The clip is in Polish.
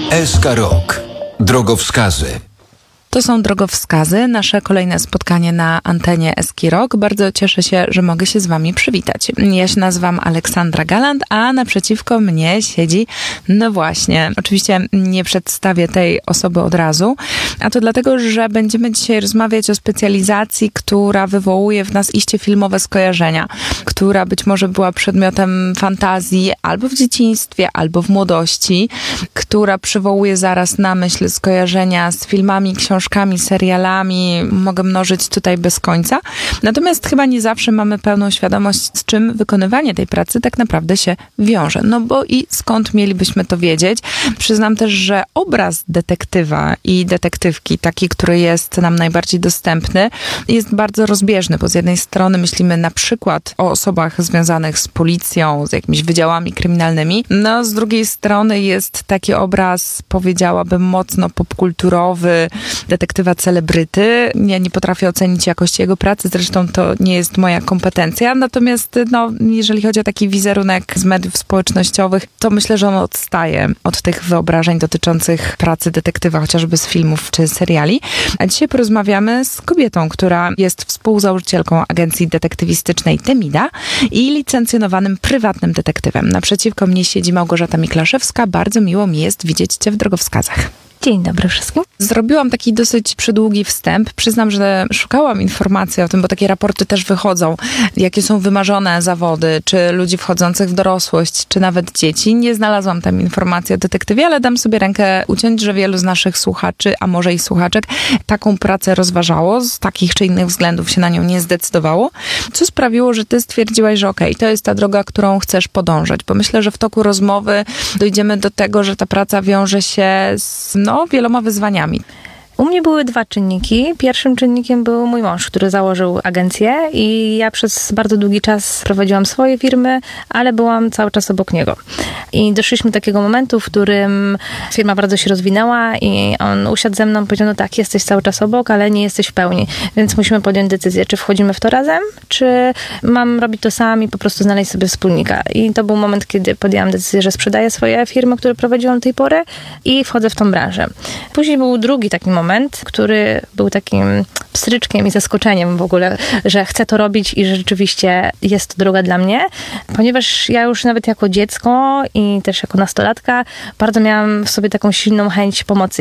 SK Rock. Drogowskazy. To są drogowskazy, nasze kolejne spotkanie na antenie SK Rock. Bardzo cieszę się, że mogę się z wami przywitać. Ja się nazywam Aleksandra Galant, a naprzeciwko mnie siedzi, no właśnie, oczywiście nie przedstawię tej osoby od razu, a to dlatego, że będziemy dzisiaj rozmawiać o specjalizacji, która wywołuje w nas iście filmowe skojarzenia, która być może była przedmiotem fantazji albo w dzieciństwie, albo w młodości, która przywołuje zaraz na myśl skojarzenia z filmami, książkami, serialami, mogę mnożyć tutaj bez końca. Natomiast chyba nie zawsze mamy pełną świadomość, z czym wykonywanie tej pracy tak naprawdę się wiąże. No bo i skąd mielibyśmy to wiedzieć? Przyznam też, że obraz detektywa i detektywki, taki, który jest nam najbardziej dostępny, jest bardzo rozbieżny, bo z jednej strony myślimy na przykład o osobach związanych z policją, z jakimiś wydziałami kryminalnymi, no z drugiej strony jest taki obraz, powiedziałabym, mocno popkulturowy, detektywa celebryty. Ja nie potrafię ocenić jakości jego pracy, zresztą to nie jest moja kompetencja, natomiast no, jeżeli chodzi o taki wizerunek z mediów społecznościowych, to myślę, że on odstaje od tych wyobrażeń dotyczących pracy detektywa, chociażby z filmów czy seriali. A dzisiaj porozmawiamy z kobietą, która jest współzałożycielką agencji detektywistycznej Temida i licencjonowanym prywatnym detektywem. Naprzeciwko mnie siedzi Małgorzata Miklaszewska. Bardzo miło mi jest widzieć cię w drogowskazach. Dzień dobry wszystkim. Zrobiłam taki dosyć przydługi wstęp. Przyznam, że szukałam informacji o tym, bo takie raporty też wychodzą, jakie są wymarzone zawody, czy ludzi wchodzących w dorosłość, czy nawet dzieci. Nie znalazłam tam informacji o detektywie, ale dam sobie rękę uciąć, że wielu z naszych słuchaczy, a może i słuchaczek, taką pracę rozważało, z takich czy innych względów się na nią nie zdecydowało, co sprawiło, że ty stwierdziłaś, że okej, to jest ta droga, którą chcesz podążać, bo myślę, że w toku rozmowy dojdziemy do tego, że ta praca wiąże się z wieloma wyzwaniami. U mnie były dwa czynniki. Pierwszym czynnikiem był mój mąż, który założył agencję i ja przez bardzo długi czas prowadziłam swoje firmy, ale byłam cały czas obok niego. I doszliśmy do takiego momentu, w którym firma bardzo się rozwinęła i on usiadł ze mną i powiedział, no tak, jesteś cały czas obok, ale nie jesteś w pełni. Więc musimy podjąć decyzję, czy wchodzimy w to razem, czy mam robić to sam i po prostu znaleźć sobie wspólnika. I to był moment, kiedy podjęłam decyzję, że sprzedaję swoje firmy, które prowadziłam do tej pory i wchodzę w tą branżę. Później był drugi taki moment, który był takim pstryczkiem i zaskoczeniem w ogóle, że chcę to robić i że rzeczywiście jest to droga dla mnie, ponieważ ja już nawet jako dziecko i też jako nastolatka bardzo miałam w sobie taką silną chęć pomocy